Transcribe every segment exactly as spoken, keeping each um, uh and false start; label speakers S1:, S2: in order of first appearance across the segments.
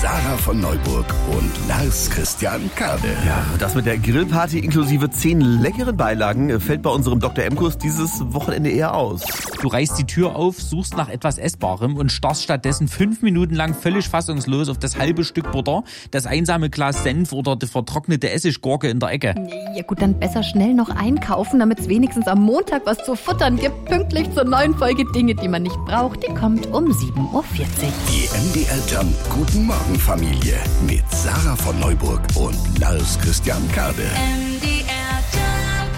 S1: Sarah von Neuburg und Lars Christian Kade.
S2: Ja, das mit der Grillparty inklusive zehn leckeren Beilagen fällt bei unserem Doktor M-Kurs dieses Wochenende eher aus.
S3: Du reißt die Tür auf, suchst nach etwas Essbarem und starrst stattdessen fünf Minuten lang völlig fassungslos auf das halbe Stück Butter, das einsame Glas Senf oder die vertrocknete Essiggurke in der Ecke.
S4: Nee, ja gut, dann besser schnell noch einkaufen, damit es wenigstens am Montag was zu futtern gibt. Pünktlich zur neuen Folge Dinge, die man nicht braucht. Die kommt um sieben Uhr vierzig.
S1: Die M D R Jump Guten Morgen Familie mit Sarah von Neuburg und Lars Christian Kade.
S5: M D R Jump.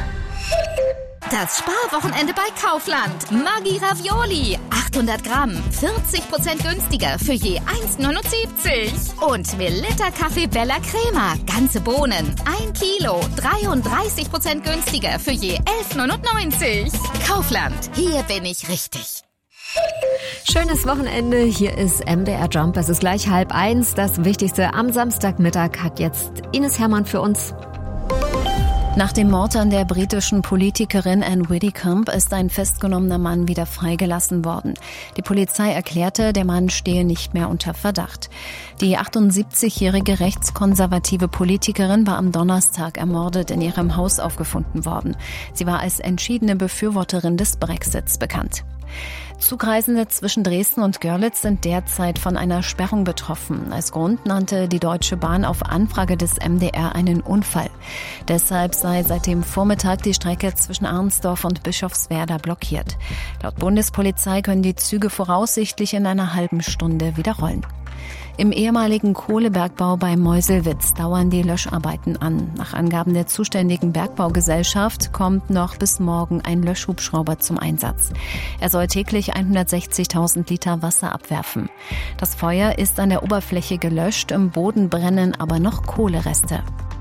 S5: Das Sparwochenende bei Kaufland. Maggi Ravioli. achthundert Gramm. vierzig Prozent günstiger für je eins neunundsiebzig. Und Melitta Kaffee Bella Crema. Ganze Bohnen. ein Kilo. dreiunddreißig Prozent günstiger für je elf neunundneunzig. Kaufland. Hier bin ich richtig.
S6: Schönes Wochenende, hier ist M D R Jump. Es ist gleich halb eins. Das Wichtigste am Samstagmittag hat jetzt Ines Hermann für uns.
S7: Nach dem Mord an der britischen Politikerin Anne Widdecombe ist ein festgenommener Mann wieder freigelassen worden. Die Polizei erklärte, der Mann stehe nicht mehr unter Verdacht. Die achtundsiebzigjährige rechtskonservative Politikerin war am Donnerstag ermordet in ihrem Haus aufgefunden worden. Sie war als entschiedene Befürworterin des Brexits bekannt. Zugreisende zwischen Dresden und Görlitz sind derzeit von einer Sperrung betroffen. Als Grund nannte die Deutsche Bahn auf Anfrage des M D R einen Unfall. Deshalb sei seit dem Vormittag die Strecke zwischen Arnsdorf und Bischofswerda blockiert. Laut Bundespolizei können die Züge voraussichtlich in einer halben Stunde wieder rollen. Im ehemaligen Kohlebergbau bei Meuselwitz dauern die Löscharbeiten an. Nach Angaben der zuständigen Bergbaugesellschaft kommt noch bis morgen ein Löschhubschrauber zum Einsatz. Er soll täglich hundertsechzigtausend Liter Wasser abwerfen. Das Feuer ist an der Oberfläche gelöscht, im Boden brennen aber noch Kohlereste.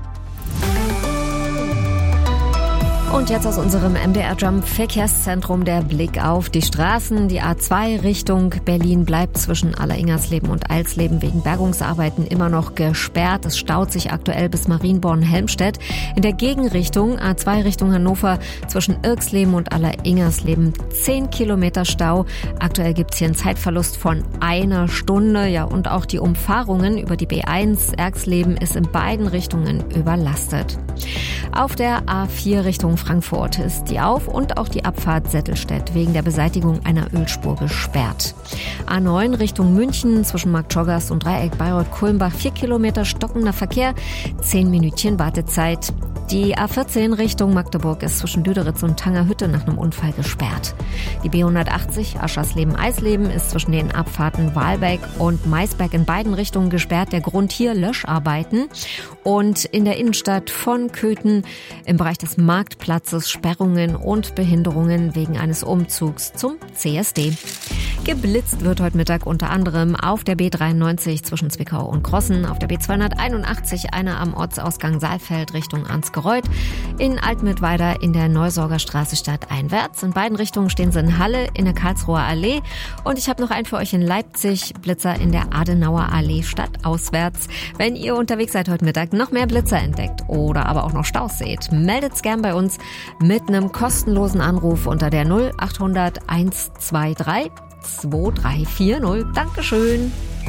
S6: Und jetzt aus unserem M D R Jump Verkehrszentrum der Blick auf die Straßen. Die A zwei Richtung Berlin bleibt zwischen Alleringersleben und Eilsleben wegen Bergungsarbeiten immer noch gesperrt. Es staut sich aktuell bis Marienborn-Helmstedt. In der Gegenrichtung A zwei Richtung Hannover zwischen Irksleben und Alleringersleben zehn Kilometer Stau. Aktuell gibt's hier einen Zeitverlust von einer Stunde. Ja, und auch die Umfahrungen über die B eins Erksleben ist in beiden Richtungen überlastet. Auf der A vier Richtung Frankfurt ist die Auf- und auch die Abfahrt Settelstedt wegen der Beseitigung einer Ölspur gesperrt. A neun Richtung München zwischen Marktschoggas und Dreieck Bayreuth-Kulmbach vier Kilometer stockender Verkehr, zehn Minütchen Wartezeit. Die A vierzehn Richtung Magdeburg ist zwischen Lüderitz und Tangerhütte nach einem Unfall gesperrt. Die B hundertachtzig Aschersleben-Eisleben ist zwischen den Abfahrten Wahlbeck und Maisberg in beiden Richtungen gesperrt. Der Grund hier Löscharbeiten. Und in der Innenstadt von Köthen im Bereich des Marktplatzes Sperrungen und Behinderungen wegen eines Umzugs zum C S D. Geblitzt wird heute Mittag unter anderem auf der B dreiundneunzig zwischen Zwickau und Krossen, auf der B zweihunderteinundachtzig einer am Ortsausgang Saalfeld Richtung Ansgereuth, in Altmittweida in der Neusorgerstraße stadteinwärts. In beiden Richtungen stehen sie in Halle in der Karlsruher Allee und ich habe noch einen für euch in Leipzig, Blitzer in der Adenauer Allee stadtauswärts. Wenn ihr unterwegs seid heute Mittag, noch mehr Blitzer entdeckt oder aber auch noch Staus seht, meldet's gern bei uns mit einem kostenlosen Anruf unter der null achthundert hundertzweiundzwanzig zwei drei vier null. Dankeschön.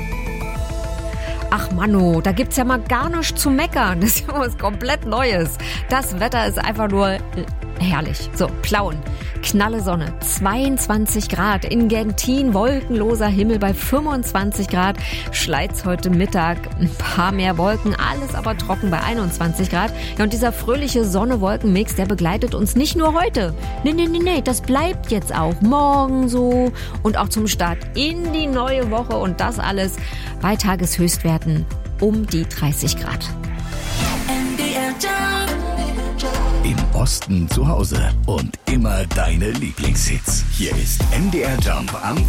S6: Ach Manno, da gibt's ja mal gar nichts zu meckern. Das ist ja was komplett Neues. Das Wetter ist einfach nur herrlich. So, Plauen, knalle Sonne, zweiundzwanzig Grad. In Gentin wolkenloser Himmel bei fünfundzwanzig Grad. Schleit's heute Mittag, ein paar mehr Wolken, alles aber trocken bei einundzwanzig Grad. Ja, und dieser fröhliche Sonne-Wolken-Mix, der begleitet uns nicht nur heute. Nee, nee, nee, nee, das bleibt jetzt auch morgen so und auch zum Start in die neue Woche und das alles bei Tageshöchstwerten um die dreißig Grad.
S5: M D R Jump.
S1: Im Osten zu Hause und immer deine Lieblingshits. Hier ist M D R Jump am